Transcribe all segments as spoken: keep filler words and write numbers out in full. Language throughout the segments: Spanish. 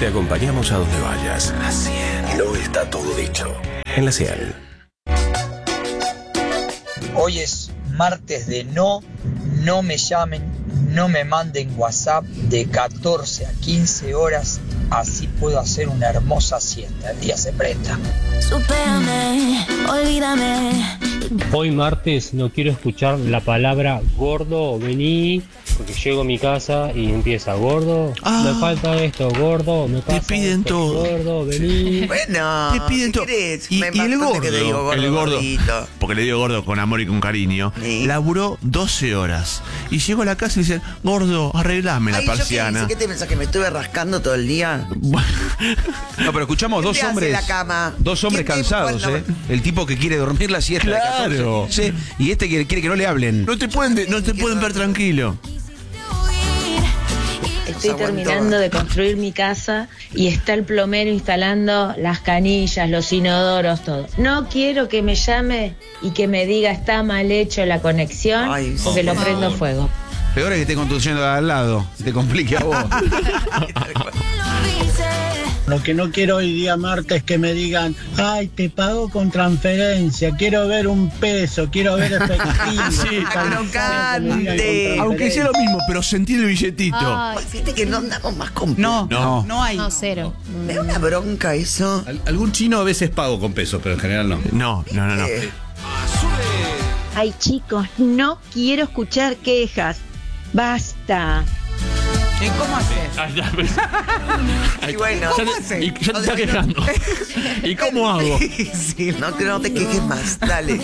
Te acompañamos a donde vayas. La cien. No está todo dicho. En la cien. Hoy es martes de no, no me llamen, no me manden WhatsApp de catorce a quince horas, así puedo hacer una hermosa siesta. El día se presta. Supérame, olvídame. Hoy martes no quiero escuchar la palabra gordo, vení, porque llego a mi casa y empieza gordo, ah, me falta esto, gordo, me pasa te piden esto, todo. Gordo, vení. Bueno, te piden todo. Y, y el gordo, que te digo gordo, el gordo, gordito. porque le digo gordo con amor y con cariño, ¿sí? Laburó doce horas y llegó a la casa y dice, gordo, arreglame Ay, la persiana. ¿Qué, ¿Qué te pensás, que me estuve rascando todo el día? No, pero escuchamos dos hombres, la cama? dos hombres cansados, ¿eh? El tipo que quiere dormir la siesta. Claro. Sí, y este que quiere que no le hablen. No te pueden, de, no te pueden ver tranquilo. Estoy terminando de construir mi casa y está el plomero instalando las canillas, los inodoros, todo. No quiero que me llame y que me diga está mal hecho la conexión. Ay, porque oh, lo prendo favor. fuego. Peor es que esté construyendo al lado, te complique a vos. Lo que no quiero hoy día martes es que me digan, ay, te pago con transferencia, quiero ver un peso, quiero ver efectivo. Sí, crocante. Aunque sea lo mismo, pero sentir el billetito. Ay, fíjate que no andamos más con no, peso. No, no hay. No, cero. Me da una bronca eso. Al, algún chino a veces pago con pesos, pero en general no. No, no, no, no. Eh. Ay, chicos, no quiero escuchar quejas. Basta. ¿Y cómo haces? Y bueno, ¿cómo haces? Y ya te está quejando. ¿Y cómo hago? Sí, no, no te quejes más, dale.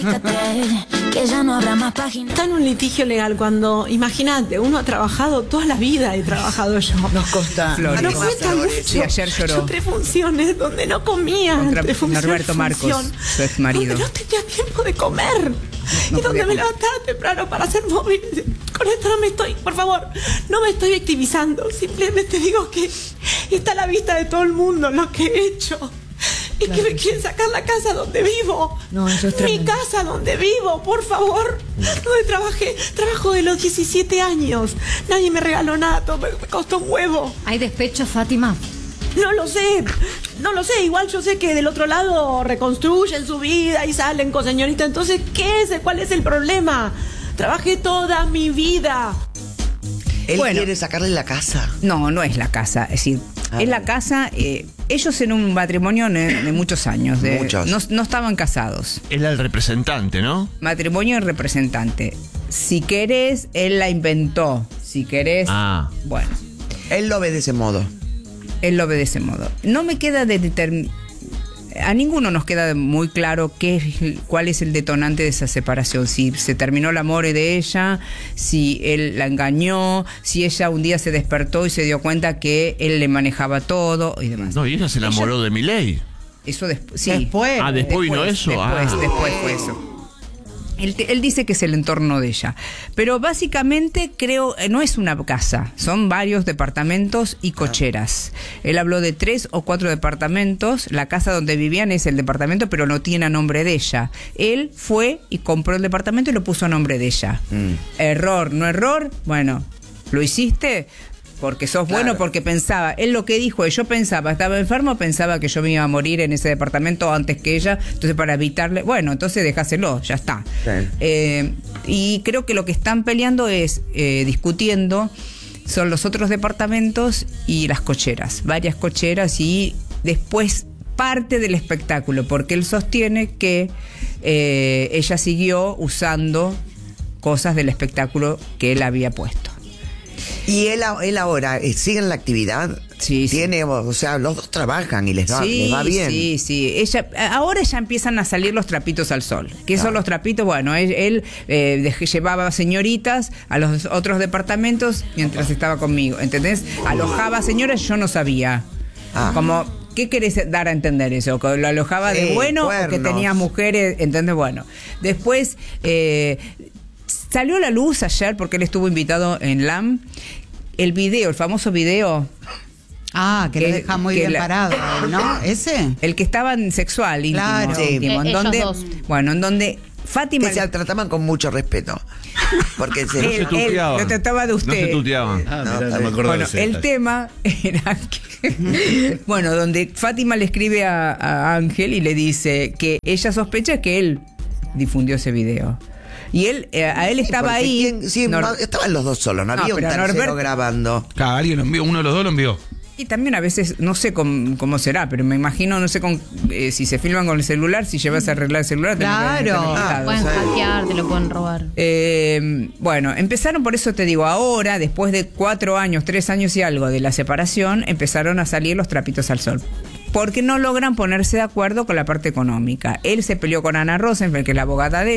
Que ya no habrá más páginas. Está en un litigio legal cuando, imagínate, uno ha trabajado toda la vida, he trabajado yo. Nos costa. Flores. Nos cuesta mucho. Sí, ayer lloró. Yo tres funciones donde no comía. Contra tres Norberto Marcos, su ex marido. Donde no tenía tiempo de comer. No, y donde me levantaba temprano para hacer móvil. Con esto no me estoy, por favor, no me estoy victimizando. Simplemente digo que está a la vista de todo el mundo lo que he hecho. Y claro, que me quieren sacar la casa donde vivo. No, eso es Mi tremendo. casa donde vivo, por favor. Donde trabajé, trabajo de los diecisiete años. Nadie me regaló nada, todo me, me costó un huevo. ¿Hay despecho, Fátima? No lo sé, no lo sé. Igual yo sé que del otro lado reconstruyen su vida y salen con señorita. Entonces, ¿qué es? ¿Cuál es el problema? Trabajé toda mi vida. Él bueno, quiere sacarle la casa. No, no es la casa. Es decir, ah, es la casa. Eh, ellos en un matrimonio de, de muchos años. De, muchos. No, no estaban casados. Él era el representante, ¿no? Matrimonio y representante. Si querés, él la inventó. Si querés. Ah. Bueno. Él lo ve de ese modo. Él lo ve de ese modo. No me queda de determinar. A ninguno nos queda muy claro qué, cuál es el detonante de esa separación. Si se terminó el amor de ella, si él la engañó, si ella un día se despertó y se dio cuenta que él le manejaba todo y demás. No, y ella se enamoró ella, de Milei. Eso después, sí. Después. Ah, después vino eso. Después, ah. después fue eso. Él, él dice que es el entorno de ella. Pero básicamente creo, no es una casa, son varios departamentos y cocheras. Él habló de tres o cuatro departamentos. La casa donde vivían es el departamento, pero no tiene a nombre de ella. Él fue y compró el departamento y lo puso a nombre de ella. Mm. Error, no error. Bueno, ¿lo hiciste? Porque sos claro. Bueno, porque pensaba, él lo que dijo, yo pensaba, estaba enfermo, pensaba que yo me iba a morir en ese departamento antes que ella, entonces para evitarle, bueno, entonces dejáselo, ya está. Sí. Eh, y creo que lo que están peleando es, eh, discutiendo, son los otros departamentos y las cocheras, varias cocheras y después parte del espectáculo, porque él sostiene que eh, ella siguió usando cosas del espectáculo que él había puesto. Y él, él ahora sigue en la actividad. Sí, tiene, sí. O sea, los dos trabajan y les va, sí, les va bien. Sí, sí. Ella, ahora ya empiezan a salir los trapitos al sol. ¿Qué claro. son los trapitos? Bueno, él, él eh, de, llevaba señoritas a los otros departamentos mientras estaba conmigo. ¿Entendés? Alojaba señoras, yo no sabía. Ah. Como, ¿qué querés dar a entender eso? ¿Que lo alojaba sí, de bueno cuernos. O que tenía mujeres? ¿Entendés? Bueno. Después... Eh, salió a la luz ayer, porque él estuvo invitado en L A M, el video, el famoso video. Ah, que, que lo deja muy bien la, parado, ¿no? ¿Ese? El que estaba en sexual, íntimo, claro. íntimo, Sí. en donde, bueno, en donde Fátima que se trataban con mucho respeto. Porque se, él, no se él lo trataba de usted. No se tuteaban. Ah, No, mirá, no me está acordaba Bueno, de ese el detalle. tema era que, bueno, donde Fátima le escribe a, a Ángel y le dice que ella sospecha que él difundió ese video. Y él, eh, a él Sí, estaba porque ahí. quién- sí, Nor- no, estaban los dos solos, no No, había un pero tercero Norberto- grabando. Claro, alguien lo envió, uno de los dos lo envió. Y también a veces, no sé cómo, cómo será, pero me imagino, no sé con, eh, si se filman con el celular, si llevas a arreglar el celular. también deben Claro. tener Ah, cuidado. Pueden ¿sabes? hackear, te lo pueden robar. Eh, bueno, empezaron, por eso te digo, ahora, después de cuatro años, tres años y algo de la separación, empezaron a salir los trapitos al sol. Porque no logran ponerse de acuerdo con la parte económica. Él se peleó con Ana Rosenfeld, que es la abogada de